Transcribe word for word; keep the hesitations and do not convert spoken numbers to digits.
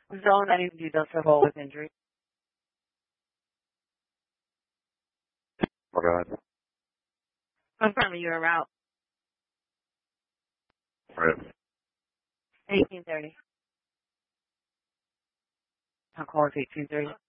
Zone ninety deductible with injury. Oh, go ahead. Confirming you're route. Right. eighteen thirty. I'll call it eighteen thirty.